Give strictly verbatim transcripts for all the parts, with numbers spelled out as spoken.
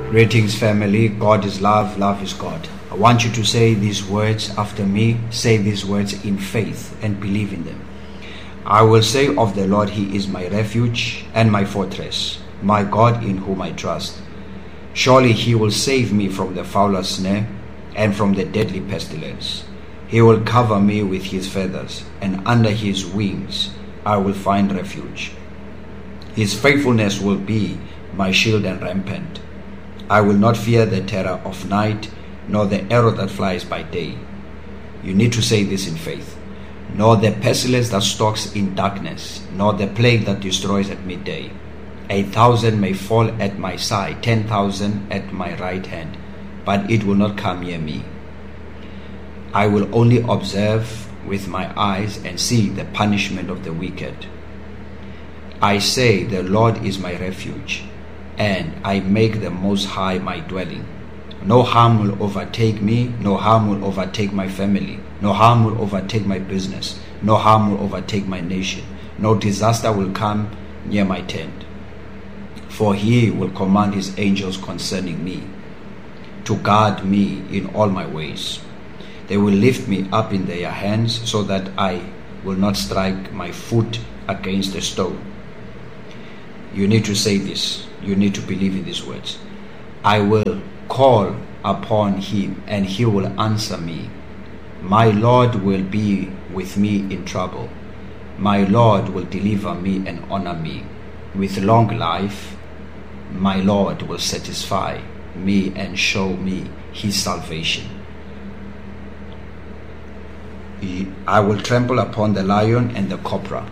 Greetings, family. God is love, love is God. I want you to say these words after me. Say these words in faith and believe in them. I will say of the Lord, He is my refuge and my fortress, my God in whom I trust. Surely He will save me from the fowler's snare and from the deadly pestilence. He will cover me with His feathers, and under His wings I will find refuge. His faithfulness will be my shield and rampart. I will not fear the terror of night, nor the arrow that flies by day. You need to say this in faith. Nor the pestilence that stalks in darkness, nor the plague that destroys at midday. A thousand may fall at my side, ten thousand at my right hand, but it will not come near me. I will only observe with my eyes and see the punishment of the wicked. I say, the Lord is my refuge, and I make the Most High my dwelling. No harm will overtake me, no harm will overtake my family, no harm will overtake my business, no harm will overtake my nation, no disaster will come near my tent. For He will command His angels concerning me, to guard me in all my ways. They will lift me up in their hands, so that I will not strike my foot against a stone. You need to say this. You need to believe in these words. I will call upon Him, and He will answer me. My Lord will be with me in trouble. My Lord will deliver me and honor me. With long life, my Lord will satisfy me and show me His salvation. I will trample upon the lion and the cobra,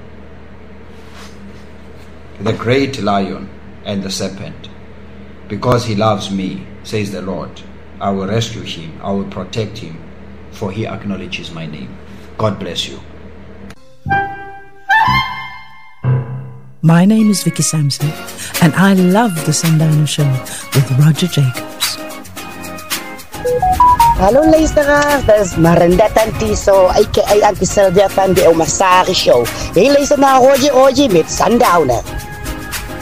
the great lion and the serpent. Because He loves me, says the Lord, I will rescue him, I will protect him, for he acknowledges my name. God bless you. My name is Vicky Sampson, and I love the Sundowner Show with Roger Jacobs. Hallo luisteraars, dat is Marenda Tantiso, aka Auntie Sylvia van de Omasari Show. Je luistert naar Roger Oji met Sundowner.